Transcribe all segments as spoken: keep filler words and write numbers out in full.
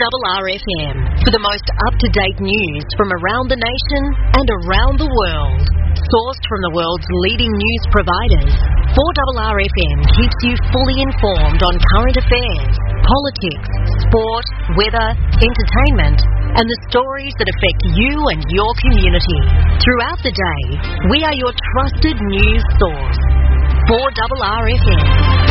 R R F M for the most up-to-date news from around the nation and around the world. Sourced from the world's leading news providers, four R R F M keeps you fully informed on current affairs, politics, sport, weather, entertainment, and the stories that affect you and your community. Throughout the day, we are your trusted news source. four R R F M.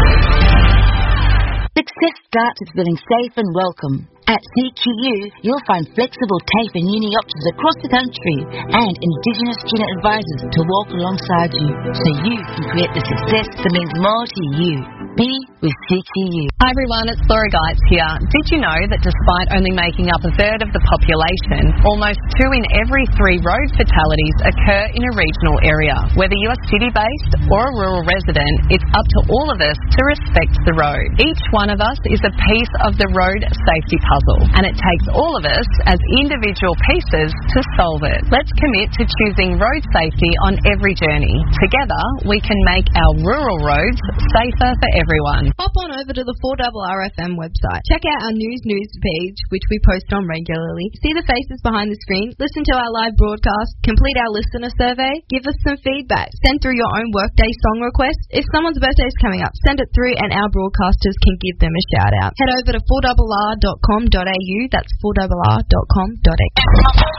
Success starts with feeling safe and welcome. At C Q U, you'll find flexible TAFE and uni options across the country and Indigenous student advisors to walk alongside you so you can create the success that means more to you. Be with C Q U. Hi everyone, it's Laura Geitz here. Did you know that despite only making up a third of the population, almost two in every three road fatalities occur in a regional area? Whether you're city-based or a rural resident, it's up to all of us to respect the road. Each one of us is a piece of the road safety puzzle, and it takes all of us as individual pieces to solve it. Let's commit to choosing road safety on every journey. Together, we can make our rural roads safer for everyone. Hop on over to the four R R F M website. Check out our news news page, which we post on regularly. See the faces behind the screen, listen to our live broadcast, complete our listener survey, give us some feedback, send through your own workday song request. If someone's birthday is coming up, send it through and our broadcasters can give them a shout out. Head over to four R R dot com dot a u, that's four R R dot com dot a u.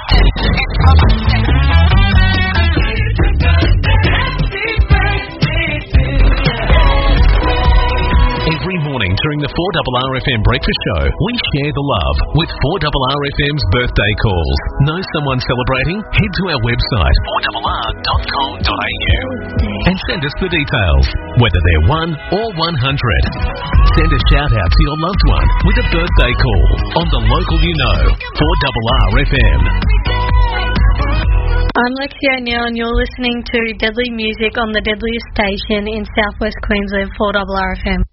Every morning during the four R R F M Breakfast Show, we share the love with four R R F M's birthday calls. Know someone celebrating? Head to our website, four R R dot com dot a u, and send us the details, whether they're one or one hundred. Send a shout-out to your loved one with a birthday call on the local you know, four R R F M. I'm Lexi O'Neill and you're listening to Deadly Music on the deadliest station in Southwest Queensland, four R R F M.